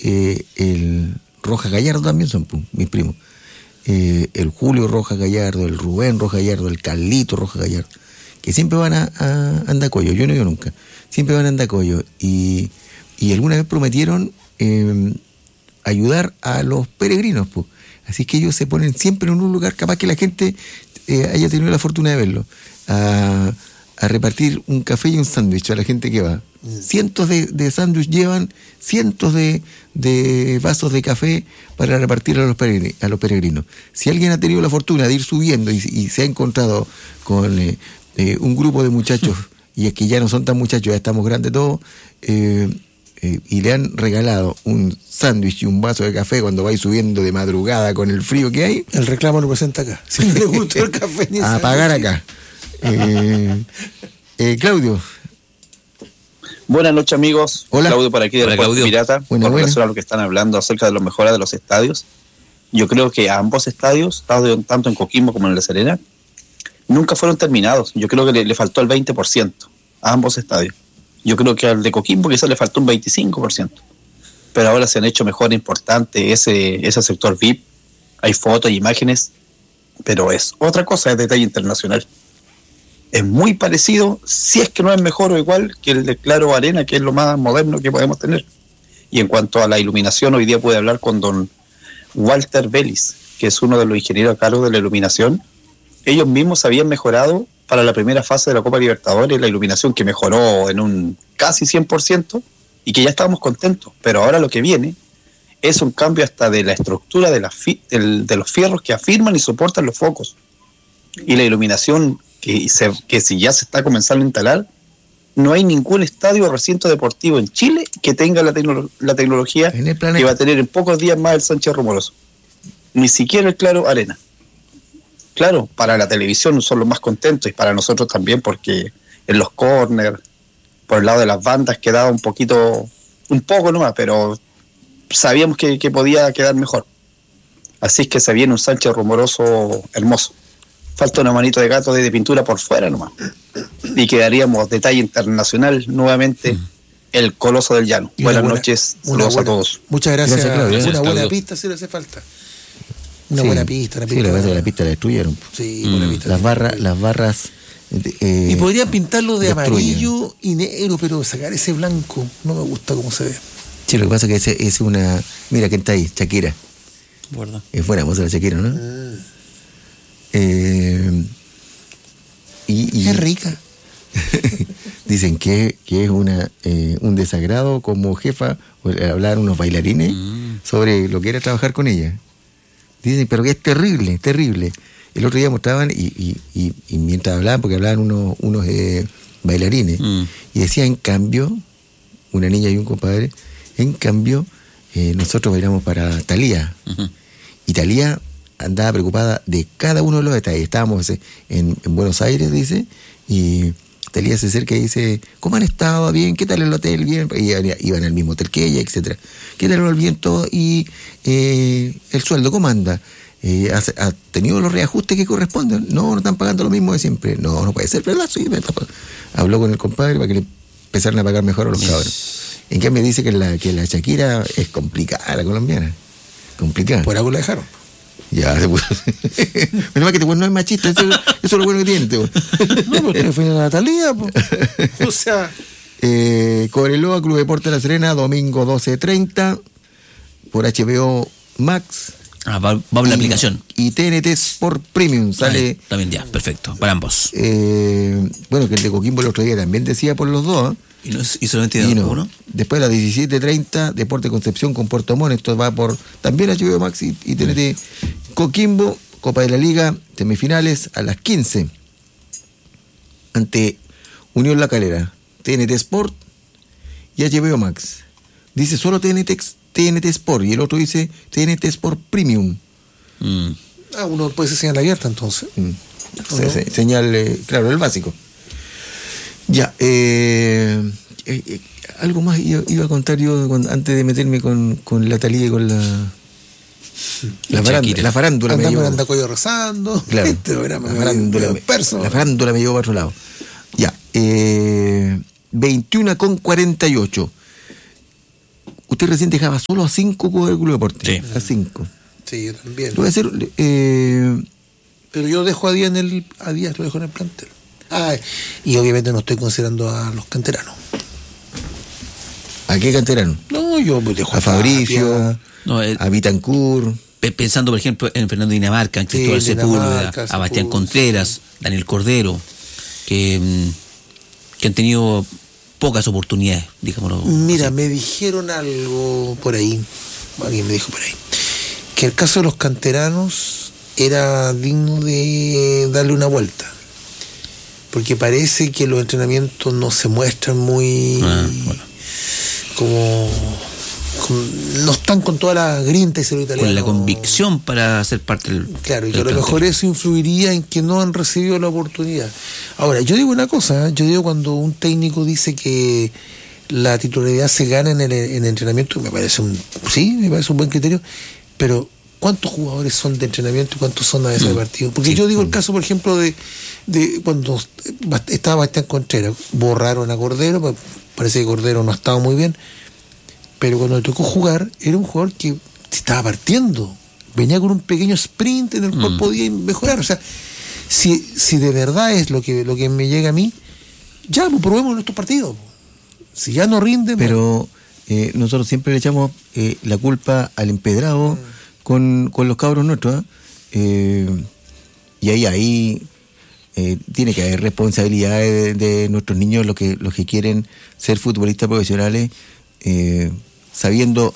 el Rojas Gallardo también son mis primos. El Julio Rojas Gallardo, el Rubén Rojas Gallardo, el Carlito Rojas Gallardo, que siempre van a Andacollo. Yo no he ido nunca. Siempre van a Andacollo. Y alguna vez prometieron ayudar a los peregrinos, pues. Así que ellos se ponen siempre en un lugar, capaz que la gente haya tenido la fortuna de verlo, a repartir un café y un sándwich a la gente que va. Cientos de sándwiches llevan, cientos de vasos de café para repartir a los peregrinos. Si alguien ha tenido la fortuna de ir subiendo y se ha encontrado con un grupo de muchachos, y es que ya no son tan muchachos, ya estamos grandes todos, y le han regalado un sándwich y un vaso de café cuando vais subiendo de madrugada con el frío que hay. El reclamo lo presenta acá. Si no le gustó el café ni a pagar acá. Claudio. Buenas noches, amigos. Hola. Claudio por aquí de Puerto Pirata. Con relación a lo que están hablando acerca de las mejoras de los estadios, yo creo que ambos estadios, tanto en Coquimbo como en La Serena, nunca fueron terminados. Yo creo que le faltó el 20% a ambos estadios. Yo creo que al de Coquimbo quizás le faltó un 25%. Pero ahora se han hecho mejoras importantes, ese sector VIP, hay fotos y imágenes, pero es otra cosa, es detalle internacional. Es muy parecido, si es que no es mejor o igual que el de Claro Arena, que es lo más moderno que podemos tener. Y en cuanto a la iluminación, hoy día pude hablar con don Walter Vélez, que es uno de los ingenieros a cargo de la iluminación. Ellos mismos habían mejorado para la primera fase de la Copa Libertadores la iluminación, que mejoró en un casi 100%, y que ya estábamos contentos. Pero ahora lo que viene es un cambio hasta de la estructura de los fierros que afirman y soportan los focos. Y la iluminación que si ya se está comenzando a instalar, no hay ningún estadio o recinto deportivo en Chile que tenga la tecnología que va a tener en pocos días más el Sánchez Rumoroso. Ni siquiera el Claro Arena. Claro, para la televisión son los más contentos y para nosotros también, porque en los corners, por el lado de las bandas quedaba un poco nomás, pero sabíamos que podía quedar mejor. Así es que se viene un Sánchez Rumoroso hermoso. Falta una manito de gato de pintura por fuera nomás. Y quedaríamos detalle internacional nuevamente, el Coloso del Llano. Buenas noches, saludos a todos. Muchas gracias. Gracias, una buena pista si le hace falta. Una buena pista. Sí, la pista la destruyeron. Sí, buena pista. Las barras. Y podrían pintarlo de amarillo y negro, pero sacar ese blanco no me gusta cómo se ve. Sí, lo que pasa es que es una. Mira quién está ahí, Shakira. Guarda. Es buena moza la Shakira, ¿no? Qué rica. Dicen que es un desagrado como jefa hablar unos bailarines sobre lo que era trabajar con ella. Dicen, pero que es terrible, terrible. El otro día mostraban y mientras hablaban, porque hablaban unos bailarines, y decía, en cambio, una niña y un compadre, en cambio, nosotros bailamos para Thalía. Y Thalía andaba preocupada de cada uno de los detalles. Estábamos en Buenos Aires, dice, y Thalía se acerca y dice, ¿cómo han estado? ¿Bien? ¿Qué tal el hotel? Bien. Y iban al mismo hotel que ella, etcétera. ¿Qué tal el viento? Y el sueldo, ¿cómo anda? ¿Ha tenido los reajustes que corresponden? No están pagando lo mismo de siempre. No puede ser, ¿verdad? Sí, habló con el compadre para que le empezaran a pagar mejor a los cabros. En cambio dice que la Shakira es complicada, la colombiana. Complicada. Por algo la dejaron. Ya, se puso. Menos mal que no es machista, eso es lo bueno que tiene. No, pero usted fue a Natalia, pues. O sea. Cobreloa, Club Deporte de La Serena, domingo 12:30, por HBO Max. Va a la aplicación. Y TNT Sport Premium sale. También ya, perfecto, para ambos. Bueno, que el de Coquimbo el otro día también decía por los dos. ¿Y solamente de uno? Después a las 17:30, Deporte Concepción con Puerto Montt. Esto va por también HBO Max y TNT. Coquimbo, Copa de la Liga, semifinales a las 15. Ante Unión La Calera, TNT Sport y HBO Max. Dice solo TNT Sport y el otro dice TNT Sport Premium. Uno puede ser señal abierta entonces. Señal, claro, el básico. Ya, algo más iba a contar yo antes de meterme con la Thalía y con la farándula. Anda Coyo rezando. Claro, la farándula me llevó para otro lado. Ya, 21:48. usted recién dejaba solo a 5 con el Club Deporte. Sí. A 5. Sí, yo también. Lo voy a hacer, pero yo dejo a Díaz lo dejo en el plantel. Y obviamente no estoy considerando a los canteranos. ¿A qué canterano? No, yo dejo a Fabricio, a Vitancourt. Pensando, por ejemplo, en Fernando Dinamarca, en Cristóbal Sepúlveda, a Bastián Contreras, Daniel Cordero, que han tenido pocas oportunidades, digámoslo. Mira, así. me dijeron algo por ahí, alguien me dijo por ahí, que el caso de los canteranos era digno de darle una vuelta, porque parece que los entrenamientos no se muestran muy como no están con toda la grinta y cero italiano. Con la convicción para ser parte del. Claro, y del que a lo mejor eso influiría en que no han recibido la oportunidad. Ahora, yo digo una cosa, yo digo cuando un técnico dice que la titularidad se gana en el entrenamiento, me parece un buen criterio, pero ¿cuántos jugadores son de entrenamiento y cuántos son a veces de partido? Porque yo digo el caso, por ejemplo, de cuando estaba Bastián Contreras, borraron a Cordero, parece que Cordero no estaba muy bien, pero cuando le tocó jugar, era un jugador que se estaba partiendo, venía con un pequeño sprint en el cual podía mejorar. O sea, si de verdad es lo que me llega a mí, ya pues, probemos nuestros partidos. Si ya no rinden. Pero nosotros siempre le echamos la culpa al empedrado con los cabros nuestros. Y ahí tiene que haber responsabilidades de nuestros niños, los que quieren ser futbolistas profesionales. Sabiendo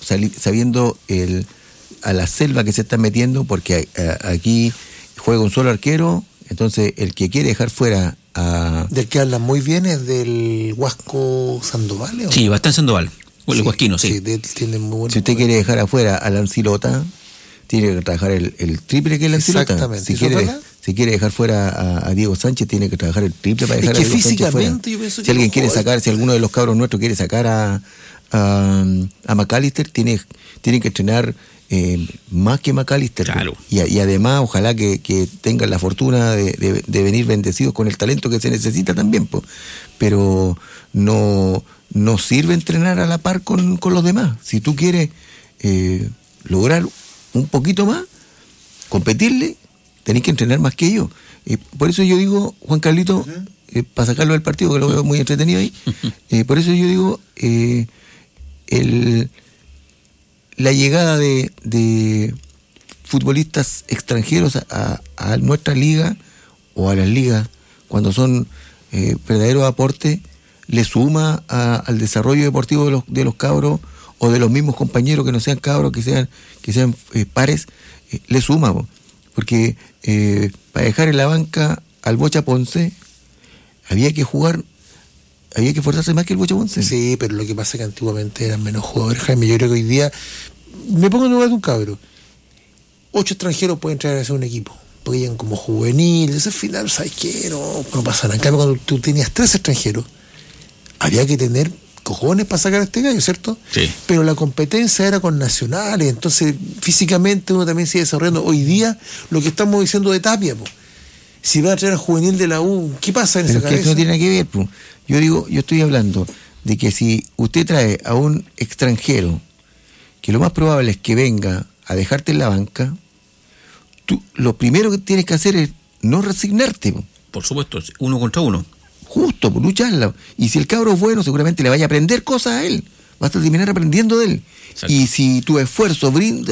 a la selva que se están metiendo, porque aquí juega un solo arquero, entonces el que quiere dejar fuera del que hablan muy bien es del Huasco Sandoval, ¿o? Sí, Bastián Sandoval, o el Huasquino, sí. Tiene muy buen si usted quiere dejar afuera a Lancilota, tiene que trabajar el triple que es Lancilota. Exactamente. Si quiere dejar fuera a Diego Sánchez, tiene que trabajar el triple para dejar es que a Diego Sánchez fuera. Yo pienso Si alguien quiere sacar, si alguno de los cabros nuestros quiere sacar a McAllister, tiene que entrenar más que McAllister. Claro. Y además, ojalá que tengan la fortuna de venir bendecidos con el talento que se necesita también, pues. Pero no sirve entrenar a la par con los demás. Si tú quieres lograr un poquito más, competirle, tenés que entrenar más que ellos. Por eso yo digo, Juan Carlito, para sacarlo del partido, que lo veo muy entretenido ahí, por eso yo digo, la llegada de futbolistas extranjeros a nuestra liga o a las ligas, cuando son verdaderos aportes, le suma al desarrollo deportivo de los cabros o de los mismos compañeros que no sean cabros, que sean pares, le suma, porque para dejar en la banca al Bocha Ponce había que esforzarse más que el Bocha Ponce. Sí, pero lo que pasa es que antiguamente eran menos jugadores, Jaime. Yo creo que hoy día, me pongo en lugar de un cabro, 8 extranjeros pueden traer a hacer un equipo, porque llegan como juveniles, ese final, ¿sabes qué? No pasa nada. En cambio, cuando tú tenías 3 extranjeros, había que tener cojones para sacar a este gallo, ¿cierto? Sí. Pero la competencia era con nacionales, entonces físicamente uno también sigue desarrollando. Hoy día, lo que estamos diciendo de Tapia, po, si va a traer a juvenil de la U, ¿qué pasa en esa cabeza? Pero es que no tiene nada que ver, po. Yo estoy hablando de que si usted trae a un extranjero, que lo más probable es que venga a dejarte en la banca, tú lo primero que tienes que hacer es no resignarte, po. Por supuesto, 1 contra 1. Justo, por lucharla. Y si el cabro es bueno, seguramente le vaya a aprender cosas a él. Vas a terminar aprendiendo de él. Exacto. Y si tu esfuerzo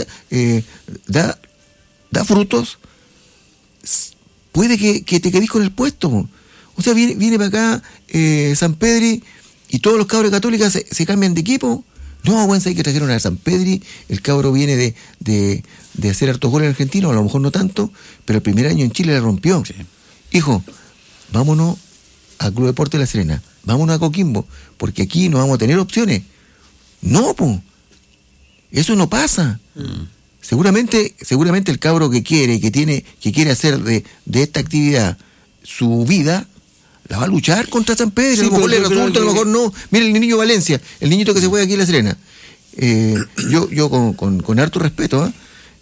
da frutos, puede que te quedes con el puesto. O sea, viene para acá San Pedri y todos los cabros de Católica se cambian de equipo. No, bueno, hay que trajeron a San Pedri, el cabro viene de hacer hartos goles en Argentina, a lo mejor no tanto, pero el primer año en Chile le rompió. Sí. Hijo, vámonos a Club Deporte La Serena, vámonos a Coquimbo, porque aquí no vamos a tener opciones. No, pues, eso no pasa. Seguramente el cabro que quiere hacer de esta actividad su vida, la va a luchar contra San Pedro. Sí, a lo mejor le resulta, a lo mejor no. Mira el niño Valencia, el niñito que se fue aquí a La Serena. Yo con harto respeto,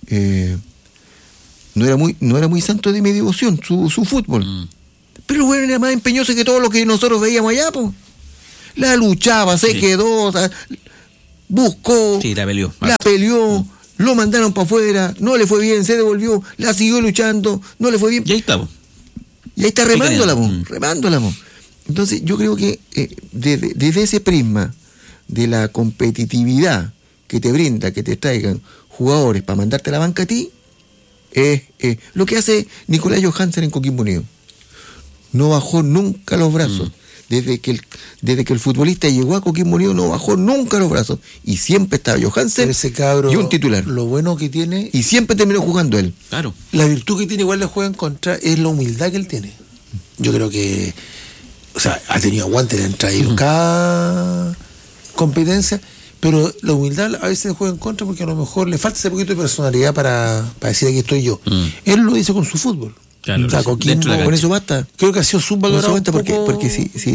no era muy santo de mi devoción su fútbol. Pero bueno, era más empeñoso que todo lo que nosotros veíamos allá, pues. La luchaba, se quedó. O sea, buscó, sí, la peleó, lo mandaron para afuera, no le fue bien, se devolvió, la siguió luchando, no le fue bien. Y ahí está. Y ahí está remándola. Entonces yo creo que desde ese prisma de la competitividad que te brinda, que te traigan jugadores para mandarte a la banca a ti, lo que hace Nicolás Johansen en Coquimbo Unido. No bajó nunca los brazos. Desde que el futbolista llegó a Coquimbo Unido no bajó nunca los brazos. Y siempre estaba Johansen y un titular. Lo bueno que tiene... Y siempre terminó jugando él. Claro. La virtud que tiene, igual le juega en contra, es la humildad que él tiene. Yo creo que... O sea, ha tenido aguante, le han traído cada competencia, pero la humildad a veces le juega en contra porque a lo mejor le falta ese poquito de personalidad para decir aquí estoy yo. Él lo dice con su fútbol. Claro, o sea, con eso basta. Creo que ha sido subvalorado un poco... porque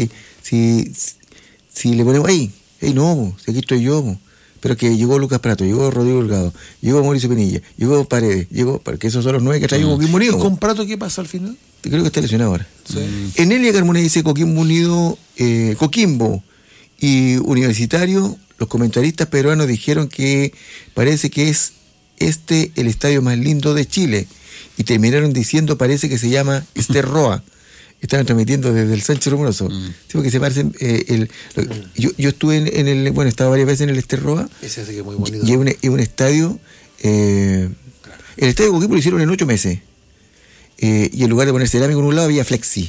si le ponemos ahí, no, si aquí estoy yo, pero que llegó Lucas Prato, llegó Rodrigo Delgado, llegó Mauricio Pinilla, llegó Paredes, porque esos son los 9 que trae Coquimbo Unido. ¿Y con Prato qué pasa al final? Creo que está lesionado ahora. Sí. En Elia Carmona dice Coquimbo Unido, Coquimbo y Universitario, los comentaristas peruanos dijeron que parece que es el estadio más lindo de Chile. Y terminaron diciendo, parece que se llama Esterroa. Estaban transmitiendo desde el Sánchez Rumoroso. Sí, porque se parecen. Yo estuve en el. Bueno, he estado varias veces en el Esterroa. Ese hace que es muy bonito. Y es un estadio. El estadio de Coquimbo lo hicieron en 8 meses. Y en lugar de poner cerámico en un lado, había flexi.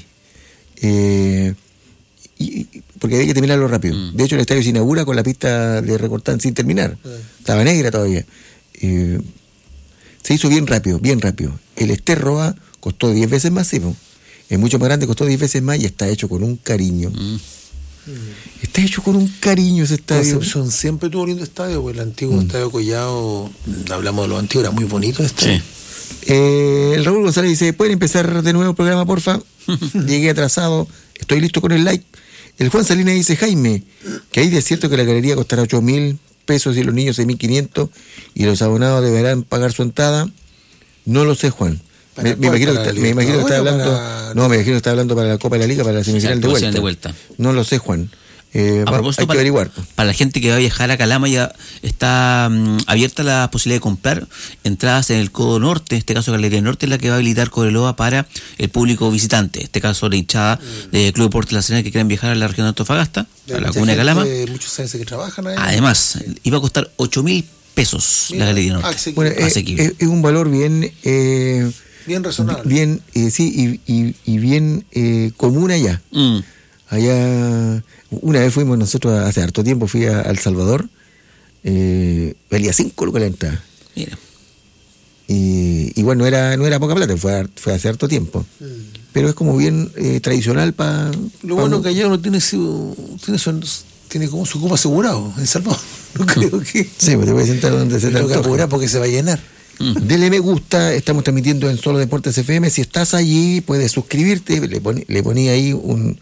Porque había que terminarlo rápido. De hecho, el estadio se inaugura con la pista de recortar sin terminar. Estaba negra todavía. Se hizo bien rápido. El Esterroa costó 10 veces más, sí, es mucho más grande, costó 10 veces más y está hecho con un cariño. Está hecho con un cariño ese estadio. Concepción siempre tuvo lindo estadio, porque el antiguo estadio Collado, hablamos de lo antiguo, era muy bonito este. Sí. El Raúl González dice, ¿pueden empezar de nuevo el programa, porfa? Llegué atrasado, estoy listo con el like. El Juan Salinas dice, Jaime, que ahí es cierto que la galería costará 8.000 pesos y los niños 6.500 y los abonados deberán pagar su entrada. No lo sé, Juan. Me imagino que está hablando. No, me imagino que está hablando para la Copa de la Liga, para la semifinal de vuelta. No lo sé, Juan. Hay que averiguar. Para la gente que va a viajar a Calama, ya está abierta la posibilidad de comprar entradas en el Codo Norte. En este caso, Galería Norte es la que va a habilitar Cobreloa para el público visitante. En este caso, la hinchada del Club Deportes La Serena que quieran viajar a la región de Antofagasta, a la comuna de Calama. Muchos saben que trabajan ahí. Además, iba a costar 8.000 pesos la Galería Norte. Bueno, es un valor bien razonable. Bien, sí, y bien común allá. Allá, una vez fuimos nosotros, hace harto tiempo, fui a El Salvador, valía 5 lucas la entrada. Mira. Y bueno, no era poca plata, fue hace harto tiempo. Pero es como bien tradicional para... Lo bueno que allá uno tiene como su cupo asegurado, en El Salvador. No creo que... Sí, pues te voy a sentar donde se te antoja. Tengo que apurar porque se va a llenar. Dele me gusta, estamos transmitiendo en Solo Deportes FM. Si estás allí, puedes suscribirte, le poní ahí un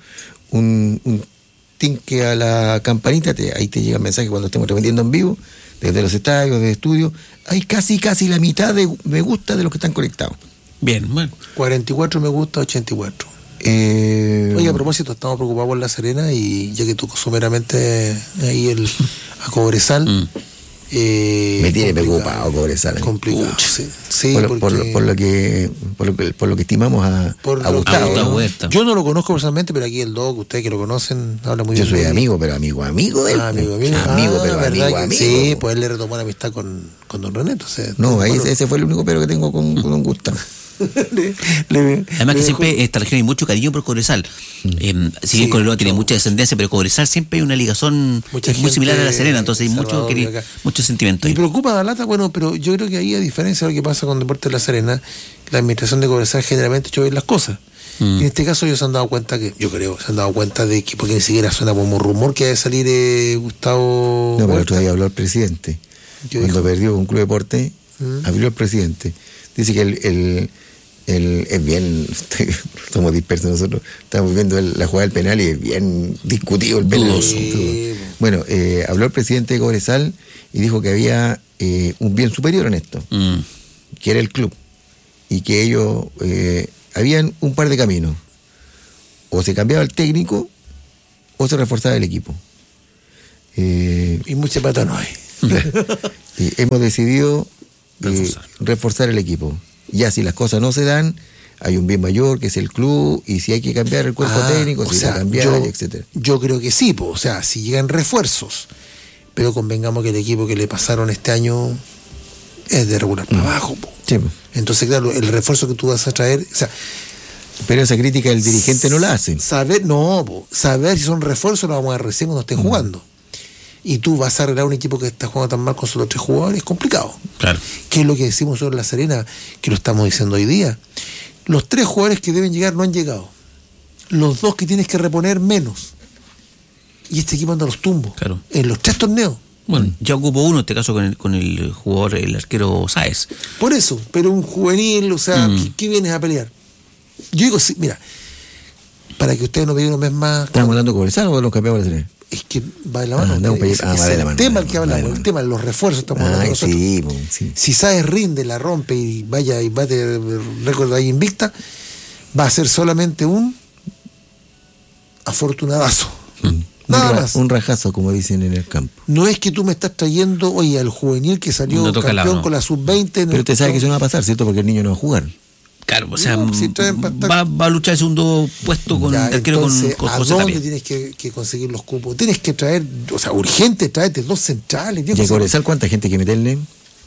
tinque a la campanita, ahí te llega el mensaje cuando estemos transmitiendo en vivo, desde los estadios, de estudio. Hay casi la mitad de me gusta de los que están conectados. Bien, bueno. 44 me gusta, 84. Oye, a propósito, estamos preocupados por La Serena y ya que tocó someramente ahí a Cobresal. Me tiene preocupado Cobresal. Complicado. Sí, por lo que estimamos a Gustavo. Yo no lo conozco personalmente, pero aquí el Doc, ustedes que lo conocen, habla muy bien. Yo soy amigo, pero amigo de él. Amigo. Sí, pues él le retomó la amistad con Don René. Entonces, no, ahí ese fue el único pero que tengo con Don Gustavo. Además que siempre en esta región hay mucho cariño por Cobresal. Si bien Cobreloa tiene mucha descendencia, pero Cobresal siempre hay una ligazón muy similar a La Serena, entonces hay mucho sentimiento. Me preocupa da lata, bueno, pero yo creo que ahí, a diferencia de lo que pasa con Deportes La Serena, la administración de Cobresal generalmente hecho bien las cosas. En este caso ellos se han dado cuenta de que, porque ni siquiera suena como rumor que debe salir Gustavo. No, pero otro día habló el presidente. Cuando perdió un Club Deporte, habló el presidente. Dice que es bien, somos dispersos nosotros, estamos viendo la jugada del penal y es bien discutido el penal. Bueno, habló el presidente de Cobresal y dijo que había un bien superior en esto, que era el club, y que ellos habían un par de caminos: o se cambiaba el técnico o se reforzaba el equipo. Y mucha plata no hay. Hemos decidido reforzar el equipo. Ya si las cosas no se dan, hay un bien mayor que es el club, y si hay que cambiar el cuerpo técnico, si hay que cambiar, etcétera. Yo creo que sí, o sea, si llegan refuerzos, pero convengamos que el equipo que le pasaron este año es de regular para abajo. Sí. Entonces, claro, el refuerzo que tú vas a traer, o sea, pero esa crítica el dirigente no la hace. Saber si son refuerzos lo vamos a ver recién cuando estén jugando. Y tú vas a arreglar un equipo que está jugando tan mal con solo 3 jugadores, es complicado. Claro. ¿Qué es lo que decimos sobre La Serena? Que lo estamos diciendo hoy día. Los 3 jugadores que deben llegar no han llegado. Los 2 que tienes que reponer, menos. Y este equipo anda a los tumbos. Claro. En los 3 torneos. Bueno, ya ocupó uno, en este caso con el jugador, el arquero Sáez. Por eso, pero un juvenil, o sea, ¿qué vienes a pelear? Yo digo, sí, mira, para que ustedes no vean un mes más. ¿Estamos hablando con Cobresal o de los campeones de la Serena? Es que va de la mano. Va de la mano. El tema al que hablamos, el tema de los refuerzos, estamos hablando nosotros. Sí. Si Sáez rinde, la rompe y vaya y bate el récord ahí invicta, va a ser solamente un afortunadazo. Nada más. Un rajazo, como dicen en el campo. No es que tú me estás trayendo, oye, al juvenil que salió campeón con la sub-20. Pero usted sabe que eso no va a pasar, ¿cierto? Porque el niño no va a jugar. Claro, o sea, si va a luchar el segundo puesto con el arquero con José ¿a dónde Tapia? tienes que conseguir los cupos? Tienes que traer, o sea, urgente, tráete 2 centrales. ¿Y Cobresal cuánta gente hay que meterle?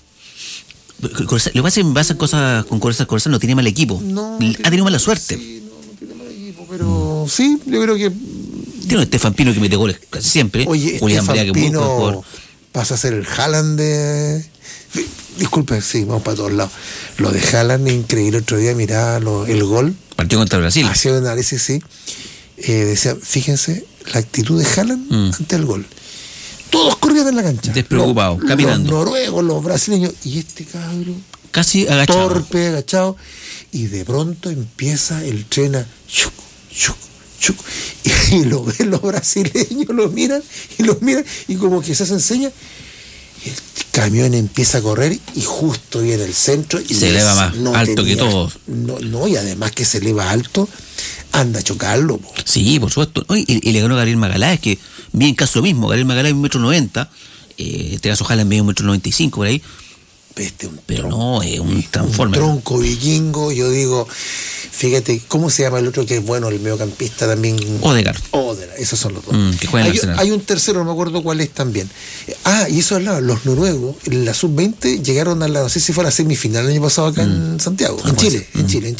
Lo que pasa es que pasa cosas con Cobresal no tiene mal equipo. Ha tenido mala suerte. Sí, no tiene mal equipo, pero sí, yo creo que. Tiene un Estefan Pino que mete goles casi siempre. Oye, Julián Estefan Brea, que Pino pasa a ser el Haaland de. Disculpe, sí, vamos para todos lados. Lo de Haaland, increíble. Otro día miraba el gol. Partió contra Brasil. Hacía un análisis, sí. Decía, fíjense, la actitud de Haaland ante el gol. Todos corrían en la cancha. Despreocupados, caminando. Los noruegos, los brasileños. Y este cabrón. Casi agachado. Torpe, agachado. Y de pronto empieza el tren a. Chuc, chuc, chuc. Y lo ven los brasileños, lo miran. Y como que se hacen señas. El camión empieza a correr y justo viene el centro y se eleva más alto que todos. No, y además que se eleva alto, anda a chocarlo. Sí, por supuesto. Y le ganó a Gabriel Magaláes, que bien caso mismo. Gabriel Magaláes 1,90 m. Este caso Haaland medio 1,95 m por ahí. Pero no, es un transformer. Un tronco vikingo, yo digo. Fíjate, ¿cómo se llama el otro que es bueno, el mediocampista también? Odegaard, esos son los dos. Que juegan hay un tercero, no me acuerdo cuál es también. Y eso hablaba, los noruegos, en la sub-20 llegaron a no sé si fue a la semifinal el año pasado acá en Santiago, en Chile.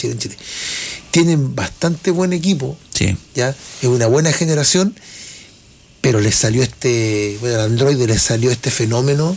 Tienen bastante buen equipo, sí. Ya, es una buena generación, pero les salió al Android les salió este fenómeno.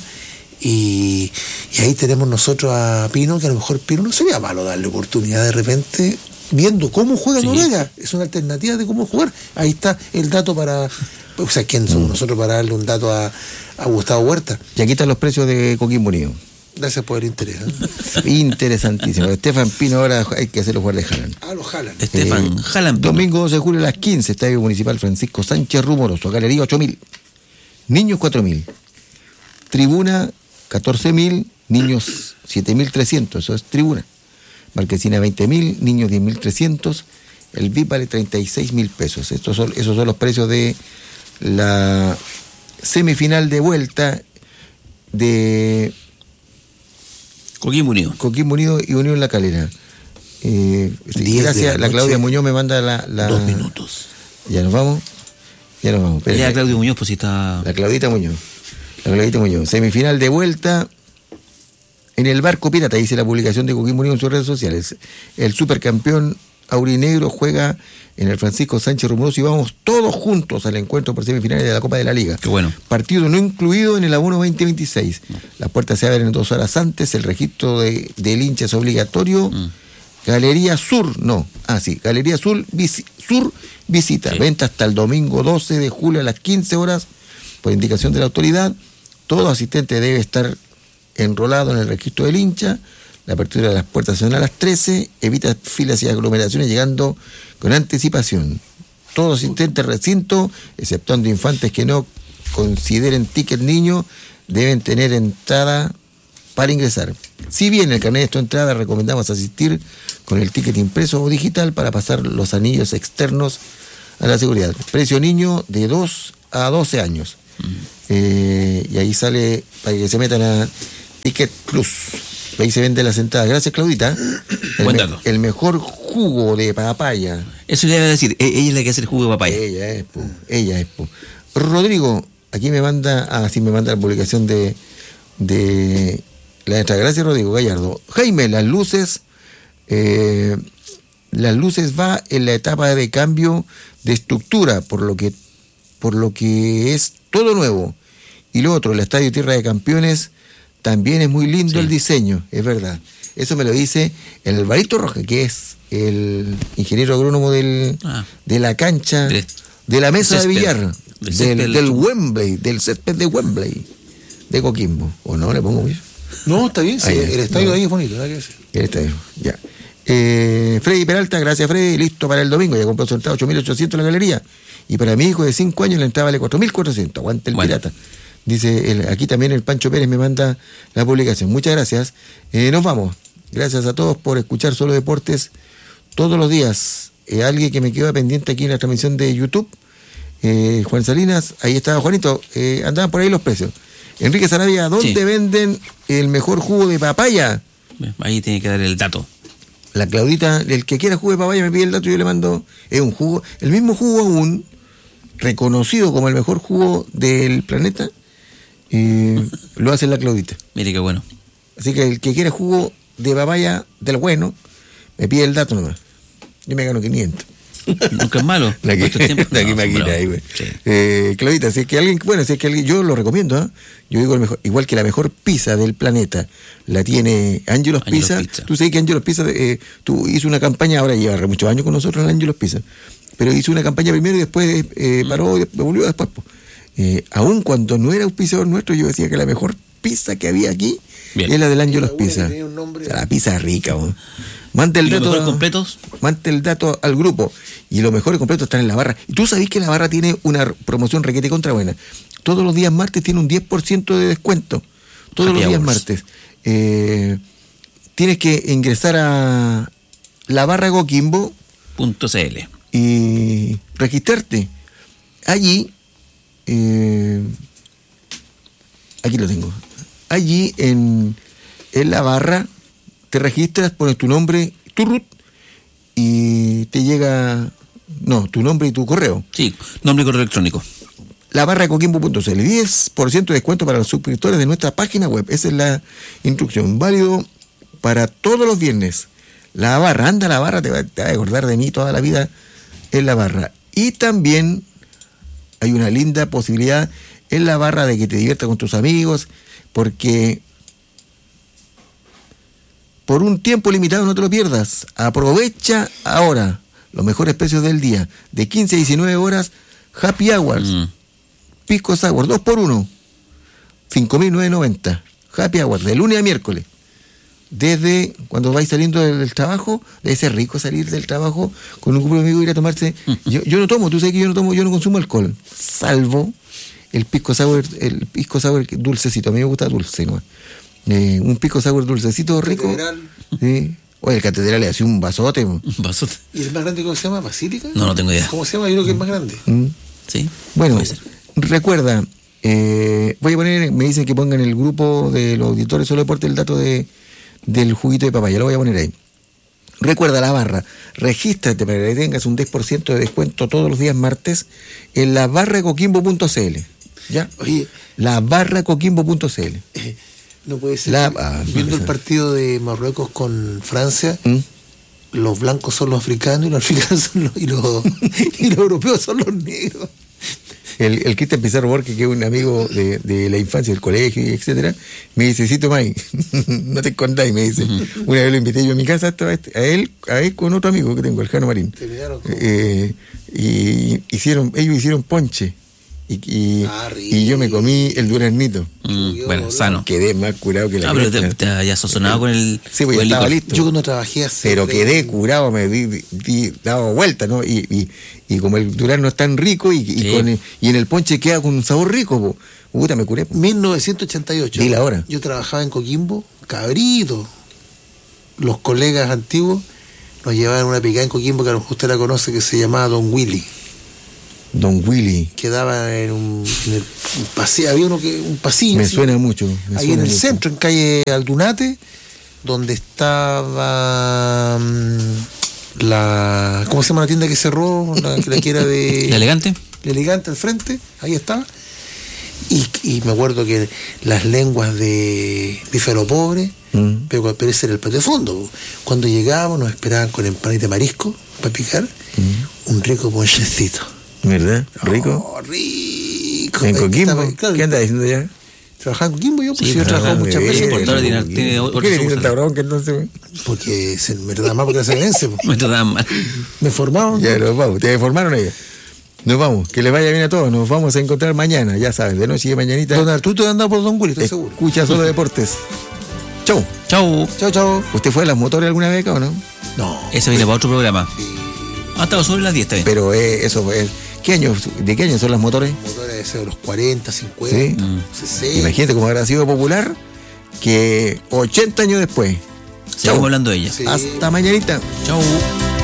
Y ahí tenemos nosotros a Pino, que a lo mejor Pino no sería malo darle oportunidad de repente, viendo cómo juega Noruega. Es una alternativa de cómo jugar. Ahí está el dato para. O sea, ¿quién somos nosotros para darle un dato a Gustavo Huerta? Y aquí están los precios de Coquimbo Unido. Gracias por el interés. Interesantísimo. Estefan Pino ahora hay que hacerlo jugar de Haaland. Los Haaland. Estefan Haaland. Domingo 12 de julio a las 15, Estadio Municipal Francisco Sánchez Rumoroso, Galería 8.000, niños 4.000, tribuna 14.000, niños 7.300, eso es tribuna. Marquesina 20.000, niños 10.300, el VIP vale 36.000 pesos. Esos son los precios de la semifinal de vuelta de Coquimbo Unido y Unión La Calera. Gracias, la Claudia Muñoz me manda la 2 minutos. Ya nos vamos. Ya Claudia Muñoz, pues si está. La Claudita Muñoz. Semifinal de vuelta en el barco pirata, dice la publicación de Coquimbo Unido en sus redes sociales. El supercampeón aurinegro juega en el Francisco Sánchez Rumoroso y vamos todos juntos al encuentro por semifinales de la Copa de la Liga. Qué bueno. Partido no incluido en el abono 2026. Las puertas se abren 2 horas antes, el registro del hincha es obligatorio. Galería Sur, Galería Sur visita. Sí. Venta hasta el domingo 12 de julio a las 15 horas por indicación de la autoridad. Todo asistente debe estar enrolado en el registro del hincha. La apertura de las puertas será a las 13. Evita filas y aglomeraciones llegando con anticipación. Todo asistente al recinto, exceptuando infantes que no consideren ticket niño, deben tener entrada para ingresar. Si bien el carnet de tu entrada, recomendamos asistir con el ticket impreso o digital para pasar los anillos externos a la seguridad. Precio niño de 2 a 12 años. Y ahí sale para que se metan a Ticket Plus. Ahí se vende las entradas. Gracias, Claudita. Buen dato. El mejor jugo de papaya. Eso le iba a decir, ella es la que hace el jugo de papaya. Ella es. Rodrigo, aquí me manda la publicación de la nuestra. Gracias, Rodrigo Gallardo. Jaime, las luces va en la etapa de cambio de estructura, por lo que es todo nuevo. Y lo otro, el Estadio Tierra de Campeones, también es muy lindo el diseño, es verdad. Eso me lo dice el Alvarito Rojas, que es el ingeniero agrónomo de la cancha, de la mesa de billar, del Wembley, del césped de Wembley, de Coquimbo. ¿O no le pongo mucho? No, está bien, sí, el estadio ahí es bonito, nada que decir. El estadio, ya. Freddy Peralta, gracias Freddy, listo para el domingo, ya compró su entrada 8.800 en la galería. Y para mi hijo de 5 años la entrada vale 4.400, aguante el pirata. Dice, aquí también el Pancho Pérez me manda la publicación. Muchas gracias. Nos vamos. Gracias a todos por escuchar Solo Deportes todos los días. Alguien que me quedó pendiente aquí en la transmisión de YouTube, Juan Salinas, ahí estaba Juanito, andaban por ahí los precios. Enrique Sarabia, ¿dónde venden el mejor jugo de papaya? Ahí tiene que dar el dato. La Claudita, el que quiera jugo de papaya me pide el dato y yo le mando, es un jugo, el mismo jugo aún, reconocido como el mejor jugo del planeta, lo hace la Claudita. Mire qué bueno. Así que el que quiera jugo de papaya del bueno, me pide el dato nomás. Yo me gano 500. Nunca es malo. La que máquina ahí, güey. Sí. Claudita, si es que alguien, yo lo recomiendo, yo digo el mejor, igual que la mejor pizza del planeta, la tiene Angelos Pizza. Tú sabes que Angelos Pizza tú hizo una campaña, ahora lleva muchos años con nosotros en Angelos Pizza, pero hizo una campaña primero y después paró y volvió después. Aún cuando no era auspiciador nuestro, yo decía que la mejor pizza que había aquí es la del Angelos Pizza. La pizza rica, güey. Mante el dato al grupo. Y los mejores completos están en la barra. Y tú sabés que la barra tiene una promoción requete contra buena. Todos los días martes tiene un 10% de descuento. Todos los días martes. Tienes que ingresar a labarracoquimbo.cl y registrarte. Allí, aquí lo tengo. Allí en la barra te registras, pones tu nombre, tu root, y te llega, tu nombre y tu correo. Sí, nombre y correo electrónico. Labarracoquimbo.cl, 10% de descuento para los suscriptores de nuestra página web. Esa es la instrucción, válido para todos los viernes. La barra, te va a acordar de mí toda la vida en la barra. Y también hay una linda posibilidad en la barra de que te diviertas con tus amigos, porque por un tiempo limitado no te lo pierdas. Aprovecha ahora los mejores precios del día. De 15 a 19 horas, Happy Hours. Pisco Sour, 2x1. 5.990. Happy Hours, de lunes a miércoles. Desde cuando vais saliendo del trabajo, debe ser rico salir del trabajo con un grupo de amigos y ir a tomarse. Yo no tomo, tú sabes que yo no consumo alcohol. Salvo el Pisco Sour dulcecito. A mí me gusta dulce, ¿no? Un Pisco Sour dulcecito rico. Sí. Oye, el Catedral le hacía un vasote. ¿Y el más grande cómo se llama? ¿Basílica? No tengo idea. ¿Cómo se llama? Yo creo que es más grande. Sí. Bueno, recuerda, voy a poner, me dicen que pongan en el grupo de los auditores Solo Deporte el dato del juguito de papaya. Lo voy a poner ahí. Recuerda la barra. Regístrate para que tengas un 10% de descuento todos los días martes en labarracoquimbo.cl. ¿Ya? Oye, labarracoquimbo.cl. No puede ser. Viendo el partido de Marruecos con Francia, los blancos son los africanos y los africanos son y los europeos son los negros. El Cristian Pizarro Borges, que es un amigo de la infancia, del colegio, etcétera, me dice, sí, Tomás, no te escondáis, me dice. Una vez lo invité yo a mi casa, a él con otro amigo que tengo, el Jano Marín. Y ellos hicieron ponche. Y yo me comí el duraznito. Bueno, sano. Quedé más curado que la cresta. Pero te hayas sazonado con el. Sí, pues estaba listo. Yo cuando trabajé así. Pero quedé curado, me di dado vuelta, ¿no? Y como el durazno es tan rico y en el ponche queda con un sabor rico, puta, me curé. 1988. ¿Y la hora? Yo trabajaba en Coquimbo, cabrito. Los colegas antiguos nos llevaban una picada en Coquimbo que a lo mejor usted la conoce, que se llamaba Don Willy. Don Willy. Quedaba en el pasillo, había un pasillo. Me así, suena mucho. ahí en el centro, en calle Aldunate, donde estaba ¿cómo se llama la tienda que cerró? La que era de... ¿La Elegante? La Elegante al frente, ahí estaba. Y me acuerdo que las lenguas de bífalo pobre, pero ese era el patio de fondo. Cuando llegábamos nos esperaban con empanita de marisco para picar, un rico ponchecito. ¿Verdad? ¿Rico? Oh, rico. ¿En Coquimbo? Claro, ¿Qué andas diciendo ya? ¿Trabajaba en Coquimbo yo? Pues Sí, yo he trabajado muchas veces. por todo tiene ¿Por qué le dicen tabrón que entonces? Porque me trataban mal porque se vence. Me trataban mal. Me formaban. Ya, nos vamos. ¿Te formaron ellos? Nos vamos. Que les vaya bien a todos. Nos vamos a encontrar mañana, ya sabes, de noche y de mañanita. Don Arturo anda por Don Willy, estoy seguro. Escucha solo deportes. Chau. Chau. Chao, chao. ¿Usted fue a las motores alguna vez acá o no? No. Ese viene para otro programa. Hasta sobre las 10 está bien. Pero eso es... ¿De qué año son las motores? Motores de los 40, 50, ¿Sí? 60. Imagínate cómo habrá sido popular que 80 años después. Seguimos hablando de ella. Sí. Hasta mañanita. Chau.